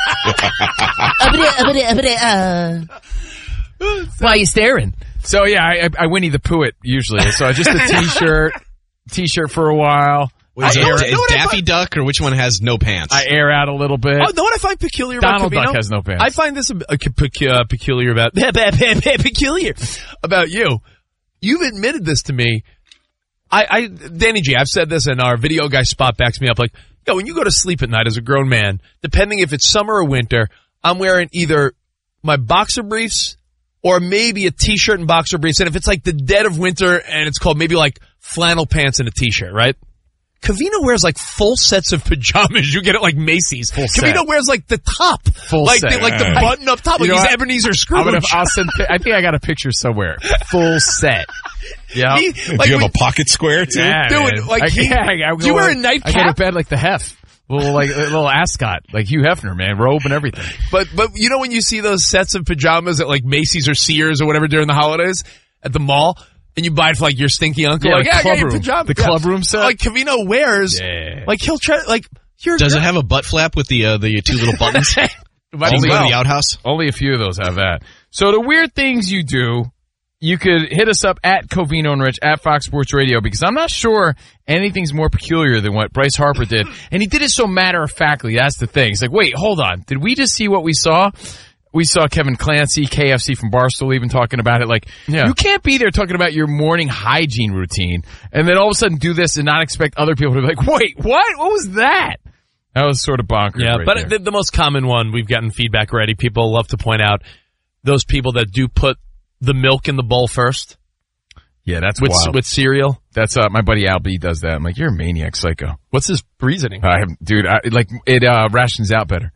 [SPEAKER 20] Why are you staring?
[SPEAKER 12] So yeah, I, I Winnie the Pooh it usually. So just a t-shirt, t-shirt for a while.
[SPEAKER 22] Is
[SPEAKER 12] I
[SPEAKER 22] it
[SPEAKER 12] air,
[SPEAKER 22] Da- is Daffy Duck or which one has no pants?
[SPEAKER 12] I air out a little bit.
[SPEAKER 20] Oh, know what I find peculiar about
[SPEAKER 12] Donald
[SPEAKER 20] Covino?
[SPEAKER 12] Duck has no pants.
[SPEAKER 20] I find this a, a, pecu- uh, peculiar about peculiar about you. You've admitted this to me. I, I, Danny G, I've said this, and our video guy Spot backs me up. Like, yo, when you go to sleep at night as a grown man, depending if it's summer or winter, I'm wearing either my boxer briefs or maybe a t-shirt and boxer briefs. And if it's like the dead of winter and it's called maybe like flannel pants and a t-shirt, right? Covino wears like full sets of pajamas. You get it like Macy's.
[SPEAKER 12] Full
[SPEAKER 20] Covino
[SPEAKER 12] set.
[SPEAKER 20] wears like the top,
[SPEAKER 12] Full
[SPEAKER 20] like
[SPEAKER 12] set.
[SPEAKER 20] the, like the button up top,
[SPEAKER 12] You
[SPEAKER 20] like
[SPEAKER 12] know
[SPEAKER 20] he's
[SPEAKER 12] what?
[SPEAKER 20] Ebenezer Scrooge.
[SPEAKER 12] I'm gonna, I'll send, I think I got a picture somewhere. Full set. Yeah.
[SPEAKER 20] He-
[SPEAKER 21] Do
[SPEAKER 20] like
[SPEAKER 21] you have
[SPEAKER 20] when-
[SPEAKER 21] a pocket square too?
[SPEAKER 12] Yeah,
[SPEAKER 20] Dude,
[SPEAKER 12] man.
[SPEAKER 20] like
[SPEAKER 12] I,
[SPEAKER 20] he-
[SPEAKER 12] yeah, I, I
[SPEAKER 20] do you
[SPEAKER 12] go-
[SPEAKER 20] wear a
[SPEAKER 12] I
[SPEAKER 20] nightcap?
[SPEAKER 12] go to bed like the Hef. Little like a little ascot, like Hugh Hefner, man, robe and everything.
[SPEAKER 20] But but you know when you see those sets of pajamas at like Macy's or Sears or whatever during the holidays at the mall, and you buy it for like your stinky uncle,
[SPEAKER 12] Yeah,
[SPEAKER 20] like
[SPEAKER 12] the
[SPEAKER 20] yeah, I got
[SPEAKER 12] club
[SPEAKER 20] your
[SPEAKER 12] room.
[SPEAKER 20] pajamas.
[SPEAKER 12] The
[SPEAKER 20] Yeah.
[SPEAKER 12] club room set?
[SPEAKER 20] Like Covino wears,
[SPEAKER 12] Yeah.
[SPEAKER 20] like he'll try like you're
[SPEAKER 22] Does it have a butt flap with the uh, the two little buttons?
[SPEAKER 12] Might
[SPEAKER 22] Only
[SPEAKER 12] as well.
[SPEAKER 22] the outhouse?
[SPEAKER 12] Only a few of those have that. So the weird things you do, you could hit us up at Covino and Rich at Fox Sports Radio, because I'm not sure anything's more peculiar than what Bryce Harper did. And he did it so matter-of-factly. That's the thing. It's like, wait, hold on. Did we just see what we saw? We saw Kevin Clancy, K F C from Barstool, even talking about it. Like,
[SPEAKER 20] Yeah.
[SPEAKER 12] you can't be there talking about your morning hygiene routine and then all of a sudden do this and not expect other people to be like, wait, what? What was that? That was sort of bonkers.
[SPEAKER 20] Yeah,
[SPEAKER 12] right
[SPEAKER 20] but
[SPEAKER 12] there.
[SPEAKER 20] the, the most common one, we've gotten feedback already. People love to point out those people that do put the milk in the bowl first
[SPEAKER 12] yeah, that's
[SPEAKER 20] with
[SPEAKER 12] wild.
[SPEAKER 20] with cereal.
[SPEAKER 12] That's uh, my buddy Al B does that. I'm like, you're a maniac, psycho.
[SPEAKER 20] What's his reasoning?
[SPEAKER 12] I have, dude, I, like it uh, rations out better.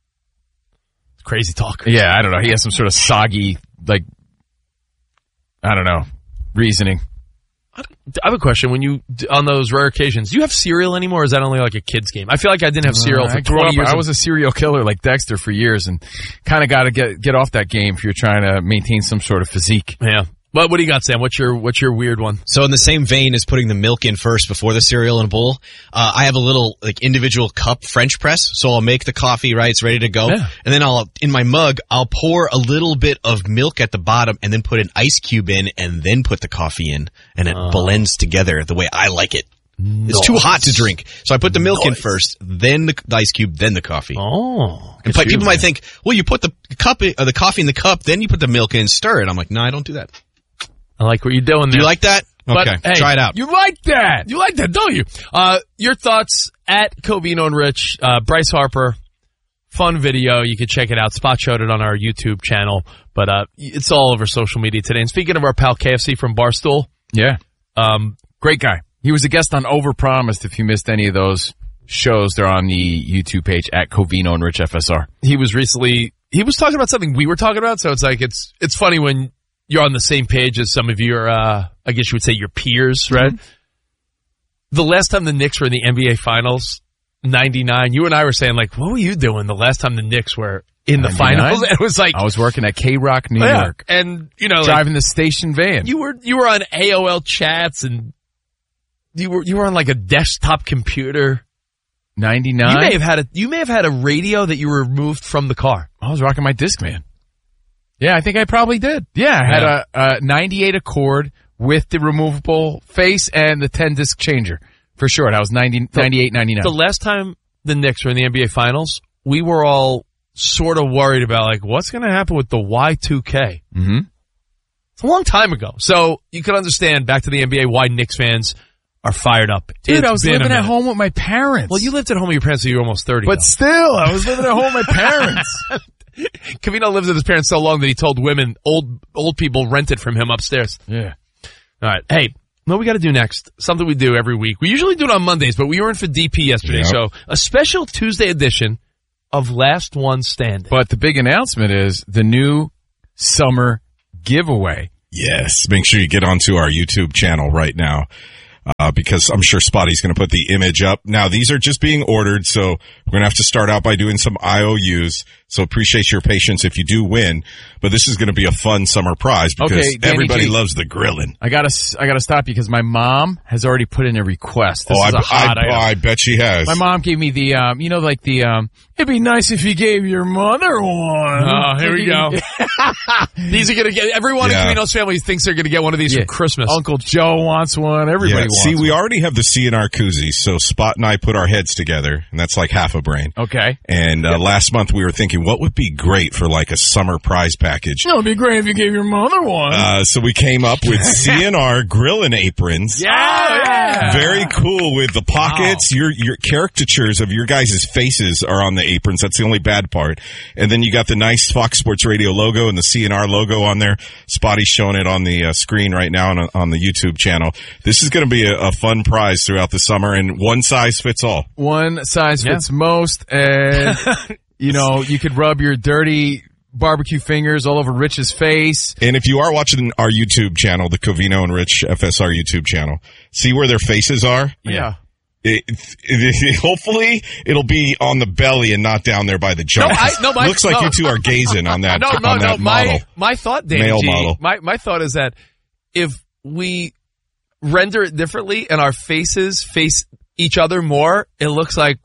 [SPEAKER 20] Crazy talk.
[SPEAKER 12] Yeah, I don't know. He has some sort of soggy, like, I don't know, reasoning.
[SPEAKER 20] I have a question. When you, on those rare occasions, do you have cereal anymore, or is that only like a kid's game? I feel like I didn't have cereal
[SPEAKER 12] Uh,
[SPEAKER 20] for
[SPEAKER 12] I grew
[SPEAKER 20] twenty
[SPEAKER 12] up,
[SPEAKER 20] years.
[SPEAKER 12] I was a serial killer like Dexter for years, and kind of got to get get off that game if you're trying to maintain some sort of physique.
[SPEAKER 20] Yeah. But what do you got, Sam? What's your what's your weird one?
[SPEAKER 22] So in the same vein as putting the milk in first before the cereal in a bowl, uh, I have a little like individual cup French press. So I'll make the coffee, right? It's ready to go.
[SPEAKER 20] Yeah.
[SPEAKER 22] And then I'll, in my mug, I'll pour a little bit of milk at the bottom and then put an ice cube in and then put the coffee in, and it blends together the way I like it. It's too hot to drink. So I put the milk in first, then the, the ice cube, then the coffee.
[SPEAKER 20] Oh.
[SPEAKER 22] And but people might think, well, you put the cup, in, uh, the coffee in the cup, then you put the milk in and stir it. I'm like, no, I don't do that.
[SPEAKER 20] I like what you're doing
[SPEAKER 22] Do
[SPEAKER 20] there.
[SPEAKER 22] you like that?
[SPEAKER 20] But,
[SPEAKER 22] Okay,
[SPEAKER 20] hey,
[SPEAKER 22] try it out.
[SPEAKER 12] You like that?
[SPEAKER 20] You like that, don't you? Uh, your thoughts at Covino and Rich, uh, Bryce Harper. Fun video. You can check it out. Spot showed it on our YouTube channel, but, uh, it's all over social media today. And speaking of our pal K F C from Barstool.
[SPEAKER 12] Yeah,
[SPEAKER 20] Um,
[SPEAKER 12] great guy. He was a guest on Overpromised. If you missed any of those shows, they're on the YouTube page at Covino and Rich F S R.
[SPEAKER 20] he was recently, he was talking about something we were talking about. So it's like, it's, it's funny when you're on the same page as some of your, uh, I guess you would say your peers, right? Mm-hmm. The last time the Knicks were in the N B A Finals, ninety-nine, you and I were saying, like, what were you doing the last time the Knicks were in the
[SPEAKER 12] ninety-nine?
[SPEAKER 20] finals? And it was like,
[SPEAKER 12] I was working at K-Rock, New
[SPEAKER 20] yeah.
[SPEAKER 12] York,
[SPEAKER 20] And, you know, like,
[SPEAKER 12] driving the station van.
[SPEAKER 20] you were, you were on A O L chats and you were, you were on like a desktop computer.
[SPEAKER 12] ninety-nine?
[SPEAKER 20] You may have had a, you may have had a radio that you removed from the car.
[SPEAKER 12] I was rocking my Discman. Yeah, I think I probably did. Yeah, I had
[SPEAKER 20] Yeah.
[SPEAKER 12] a, a ninety-eight Accord with the removable face and the ten disc changer. For sure. That was ninety, ninety-eight, ninety-nine.
[SPEAKER 20] The last time the Knicks were in the N B A Finals, we were all sort of worried about, like, what's going to happen with the Y two K?
[SPEAKER 12] Mm-hmm.
[SPEAKER 20] It's a long time ago. So you can understand, back to the N B A, why Knicks fans are fired up.
[SPEAKER 12] Dude,
[SPEAKER 20] It's
[SPEAKER 12] I was
[SPEAKER 20] been a
[SPEAKER 12] living at
[SPEAKER 20] minute.
[SPEAKER 12] home with my parents.
[SPEAKER 20] Well, you lived at home with your parents, so you were almost thirty.
[SPEAKER 12] But
[SPEAKER 20] though.
[SPEAKER 12] still, I was living at home with my parents.
[SPEAKER 20] Covino lived with his parents so long that he told women, old old people rented from him upstairs.
[SPEAKER 12] Yeah.
[SPEAKER 20] All right. Hey, what we got to do next? Something we do every week. We usually do it on Mondays, but we were in for D P yesterday.
[SPEAKER 21] Yep.
[SPEAKER 20] So a special Tuesday edition of Last One Standing.
[SPEAKER 12] But the big announcement is the new summer giveaway.
[SPEAKER 21] Yes. Make sure you get onto our YouTube channel right now. Uh, because I'm sure Spotty's going to put the image up. Now, these are just being ordered, so we're going to have to start out by doing some I O Us. So appreciate your patience if you do win. But this is going to be a fun summer prize because
[SPEAKER 12] okay,
[SPEAKER 21] everybody
[SPEAKER 12] G,
[SPEAKER 21] loves the grilling.
[SPEAKER 12] I gotta, I gotta stop you because my mom has already put in a request. This
[SPEAKER 21] oh,
[SPEAKER 12] is
[SPEAKER 21] I,
[SPEAKER 12] a hot
[SPEAKER 21] I,
[SPEAKER 12] item.
[SPEAKER 21] I bet she has.
[SPEAKER 12] My mom gave me the, um, you know, like the, um, it'd be nice if you gave your mother one.
[SPEAKER 20] Oh, here we go. These are going to get, everyone yeah. in Camino's family thinks they're going to get one of these yeah. for Christmas.
[SPEAKER 12] Uncle Joe wants one. Everybody
[SPEAKER 21] yeah.
[SPEAKER 12] wants
[SPEAKER 21] See,
[SPEAKER 12] one.
[SPEAKER 21] we already have the C N R koozies, so Spot and I put our heads together, and that's like half a brain.
[SPEAKER 12] Okay.
[SPEAKER 21] And uh,
[SPEAKER 12] yeah.
[SPEAKER 21] last month we were thinking, what would be great for like a summer prize package?
[SPEAKER 12] No, it'd be great if you gave your mother one.
[SPEAKER 21] Uh, so we came up with C N R grilling aprons.
[SPEAKER 12] Yeah, yeah.
[SPEAKER 21] Very cool with the pockets. Wow. Your your caricatures of your guys' faces are on the aprons. That's the only bad part. And then you got the nice Fox Sports Radio logo and the C N R logo on there. Spotty's showing it on the uh, screen right now on, on the YouTube channel. This is going to be a, a fun prize throughout the summer, and one size fits all.
[SPEAKER 12] One size fits yeah. most, and you know, you could rub your dirty barbecue fingers all over Rich's face.
[SPEAKER 21] And if you are watching our YouTube channel, the Covino and Rich F S R YouTube channel, see where their faces are?
[SPEAKER 12] Yeah.
[SPEAKER 21] It, it, it, hopefully it'll be on the belly and not down there by the jaw.
[SPEAKER 20] No, I, no, my,
[SPEAKER 21] looks like
[SPEAKER 20] no.
[SPEAKER 21] you two are gazing on that,
[SPEAKER 20] no, no,
[SPEAKER 21] on
[SPEAKER 20] no,
[SPEAKER 21] that
[SPEAKER 20] my,
[SPEAKER 21] model.
[SPEAKER 20] My thought, Danny
[SPEAKER 21] Male
[SPEAKER 20] G,
[SPEAKER 21] model.
[SPEAKER 20] My, my thought is that if we render it differently and our faces face each other more, it looks like,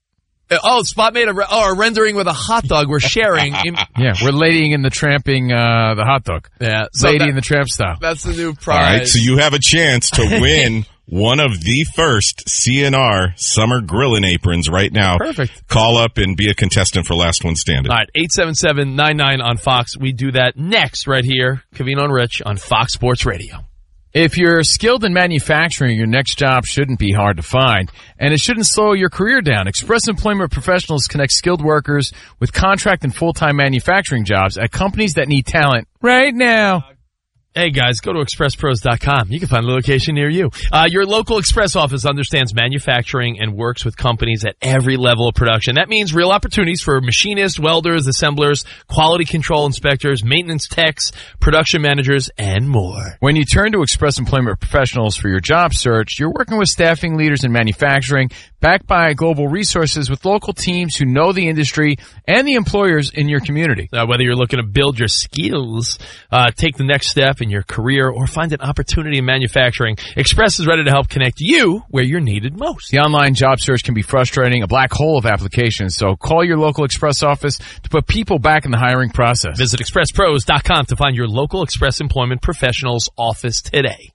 [SPEAKER 20] oh, Spot made a, oh, a rendering with a hot dog we're sharing. In,
[SPEAKER 12] yeah, we're ladying in the tramping, uh, the hot dog.
[SPEAKER 20] Yeah. So
[SPEAKER 12] Lady
[SPEAKER 20] that,
[SPEAKER 12] in the tramp style.
[SPEAKER 20] That's the new prize.
[SPEAKER 21] All right, so you have a chance to win one of the first C N R summer grilling aprons right now.
[SPEAKER 20] Perfect.
[SPEAKER 21] Call up and be a contestant for Last One Standing.
[SPEAKER 20] All right, eight seven seven nine nine on Fox. We do that next right here. Covino and Rich on Fox Sports Radio.
[SPEAKER 12] If you're skilled in manufacturing, your next job shouldn't be hard to find, and it shouldn't slow your career down. Express Employment Professionals connect skilled workers with contract and full-time manufacturing jobs at companies that need talent right now.
[SPEAKER 20] Hey guys, go to express pros dot com. You can find a location near you. Uh, your local Express office understands manufacturing and works with companies at every level of production. That means real opportunities for machinists, welders, assemblers, quality control inspectors, maintenance techs, production managers, and more.
[SPEAKER 12] When you turn to Express Employment Professionals for your job search, you're working with staffing leaders in manufacturing, backed by global resources with local teams who know the industry and the employers in your community.
[SPEAKER 20] Uh, whether you're looking to build your skills, uh, take the next step in your career, or find an opportunity in manufacturing, Express is ready to help connect you where you're needed most.
[SPEAKER 12] The online job search can be frustrating, a black hole of applications, so call your local Express office to put people back in the hiring process.
[SPEAKER 20] Visit express pros dot com to find your local Express Employment Professionals office today.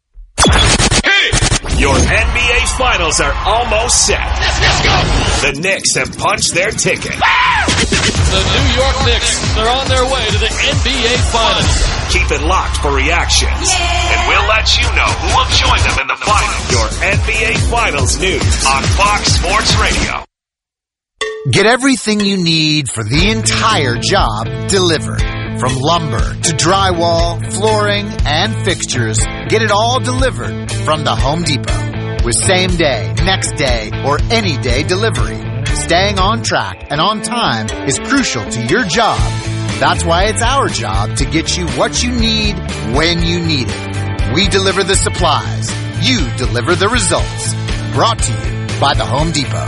[SPEAKER 16] Your N B A Finals are almost set. Let's, let's go. The Knicks have punched their ticket.
[SPEAKER 17] The New York Knicks, they're on their way to the N B A Finals.
[SPEAKER 16] Keep it locked for reactions, yeah. and we'll let you know who will join them in the finals. Your N B A Finals news on Fox Sports Radio.
[SPEAKER 1] Get everything you need for the entire job delivered. From lumber to drywall, flooring, and fixtures, get it all delivered from the Home Depot. With same day, next day, or any day delivery. Staying on track and on time is crucial to your job. That's why it's our job to get you what you need when you need it. We deliver the supplies. You deliver the results. Brought to you by the Home Depot.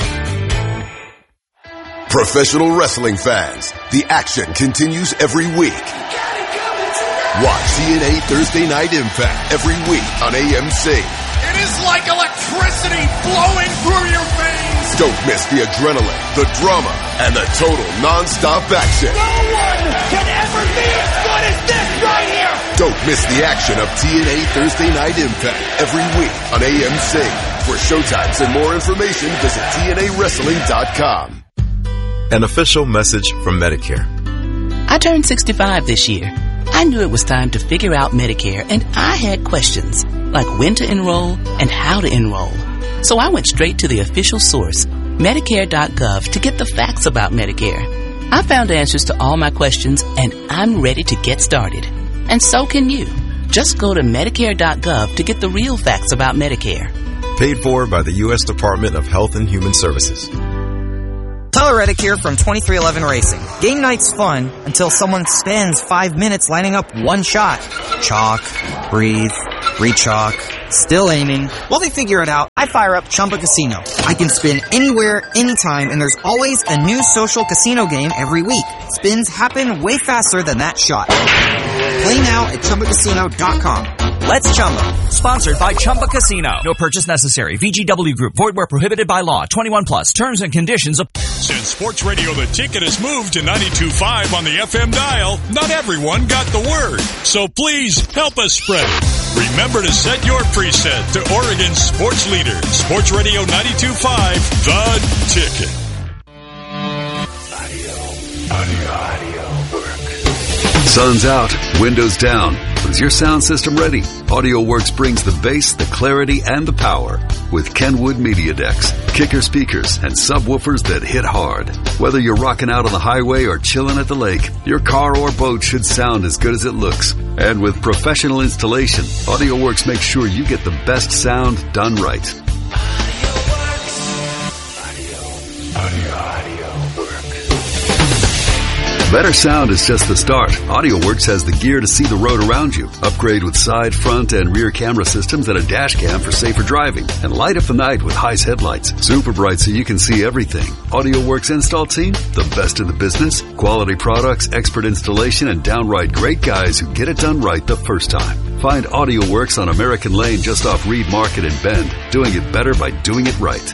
[SPEAKER 2] Professional wrestling fans, the action continues every week. Watch T N A Thursday Night Impact every week on A M C.
[SPEAKER 6] It is like electricity flowing through your veins.
[SPEAKER 2] Don't miss the adrenaline, the drama, and the total non-stop action.
[SPEAKER 6] No one can ever be as good as this right here.
[SPEAKER 2] Don't miss the action of T N A Thursday Night Impact every week on A M C. For showtimes and more information, visit T N A wrestling dot com.
[SPEAKER 23] An official message from Medicare.
[SPEAKER 24] I turned sixty-five this year. I knew it was time to figure out Medicare, and I had questions, like when to enroll and how to enroll. So I went straight to the official source, Medicare dot gov, to get the facts about Medicare. I found answers to all my questions, and I'm ready to get started. And so can you. Just go to Medicare dot gov to get the real facts about Medicare.
[SPEAKER 23] Paid for by the U S Department of Health and Human Services.
[SPEAKER 4] Tyler Reddick here from twenty-three eleven Racing. Game night's fun until someone spends five minutes lining up one shot. Chalk, breathe, re-chalk, still aiming. While they figure it out, I fire up Chumba Casino. I can spin anywhere, anytime, and there's always a new social casino game every week. Spins happen way faster than that shot. Play now at Chumba Casino dot com. Let's Chumba.
[SPEAKER 5] Sponsored by Chumba Casino. No purchase necessary. V G W Group. Void where prohibited by law. twenty-one plus. Terms and conditions apply.
[SPEAKER 8] Since Sports Radio The Ticket has moved to ninety-two point five on the F M dial, not everyone got the word. So please help us spread it. Remember to set your preset to Oregon's sports leader. Sports Radio ninety-two point five, The Ticket.
[SPEAKER 2] Audio, audio, audio work. Sun's out, windows down. But is your sound system ready? AudioWorks brings the bass, the clarity, and the power with Kenwood Media Decks, kicker speakers, and subwoofers that hit hard. Whether you're rocking out on the highway or chilling at the lake, your car or boat should sound as good as it looks. And with professional installation, AudioWorks makes sure you get the best sound done right. AudioWorks. Audio, audio, audio work. Better sound is just the start. AudioWorks has the gear to see the road around you. Upgrade with side, front, and rear camera systems and a dash cam for safer driving. And light up the night with Heist headlights. Super bright so you can see everything. AudioWorks install team, the best in the business. Quality products, expert installation, and downright great guys who get it done right the first time. Find AudioWorks on American Lane just off Reed Market in Bend. Doing it better by doing it right.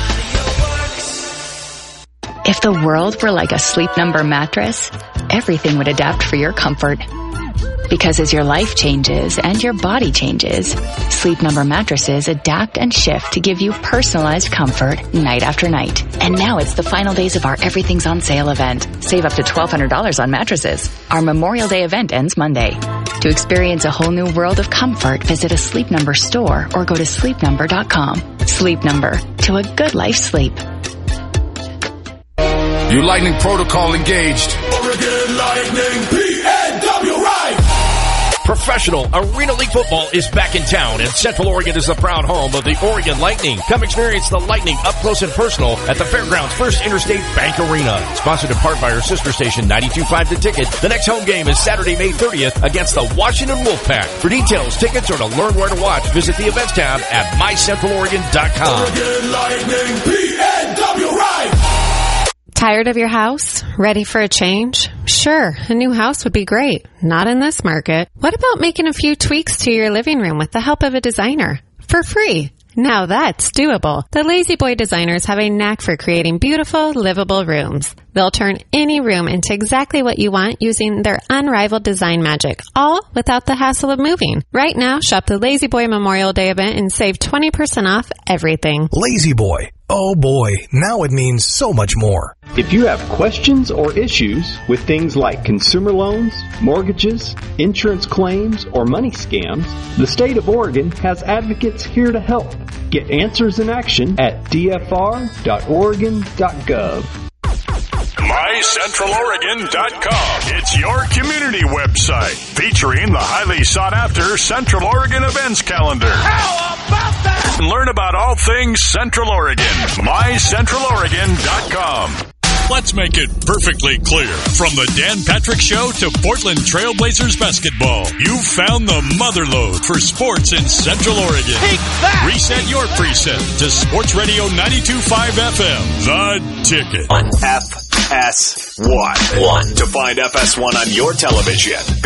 [SPEAKER 7] If the world were like a Sleep Number mattress, everything would adapt for your comfort. Because as your life changes and your body changes, Sleep Number mattresses adapt and shift to give you personalized comfort night after night. And now it's the final days of our Everything's on Sale event. Save up to twelve hundred dollars on mattresses. Our Memorial Day event ends Monday. To experience a whole new world of comfort, visit a Sleep Number store or go to sleep number dot com. Sleep Number. To a good life sleep.
[SPEAKER 10] You Lightning protocol engaged.
[SPEAKER 6] Oregon Lightning, P N W right.
[SPEAKER 25] Professional Arena League football is back in town, and Central Oregon is the proud home of the Oregon Lightning. Come experience the Lightning up close and personal at the Fairgrounds First Interstate Bank Arena. Sponsored in part by our sister station, ninety-two point five The Ticket. The next home game is Saturday, May thirtieth against the Washington Wolfpack. For details, tickets, or to learn where to watch, visit the events tab at my central oregon dot com.
[SPEAKER 6] Oregon Lightning, P N W right.
[SPEAKER 26] Tired of your house? Ready for a change? Sure, a new house would be great. Not in this market. What about making a few tweaks to your living room with the help of a designer? For free. Now that's doable. The Lazy Boy designers have a knack for creating beautiful, livable rooms. They'll turn any room into exactly what you want using their unrivaled design magic, all without the hassle of moving. Right now, shop the Lazy Boy Memorial Day event and save twenty percent off everything.
[SPEAKER 27] Lazy Boy. Oh boy, now it means so much more.
[SPEAKER 28] If you have questions or issues with things like consumer loans, mortgages, insurance claims, or money scams, the state of Oregon has advocates here to help. Get answers in action at d f r dot oregon dot gov.
[SPEAKER 8] my central oregon dot com. It's your community website featuring the highly sought after Central Oregon events calendar. How about that? And learn about all things Central Oregon. my central oregon dot com. Let's make it perfectly clear. From the Dan Patrick Show to Portland Trailblazers basketball, you've found the motherlode for sports in Central Oregon.
[SPEAKER 6] Take that!
[SPEAKER 8] Reset your preset to Sports Radio ninety-two point five F M. The Ticket.
[SPEAKER 16] F S one. One. To find F S one on your television,